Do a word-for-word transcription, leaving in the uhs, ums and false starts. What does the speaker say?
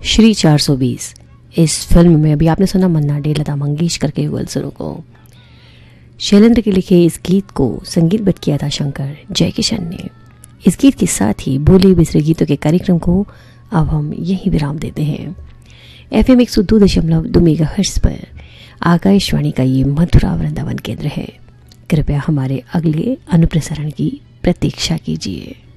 श्री चार सौ बीस। इस फिल्म में अभी आपने सुना मन्ना डे, लता मंगेशकर के युगल सुरों को। शैलेंद्र के लिखे इस गीत को संगीतबद्ध किया था शंकर जयकिशन ने। इस गीत के साथ ही बोले बिसरे गीतों के कार्यक्रम को अब हम यहीं विराम देते हैं। एफ एम एक सौ दो दशमलव दो मेगा हर्ट्ज पर आकाशवाणी का ये मधुरा वृंदावन केंद्र है। कृपया हमारे अगले अनुप्रसारण की प्रतीक्षा कीजिए।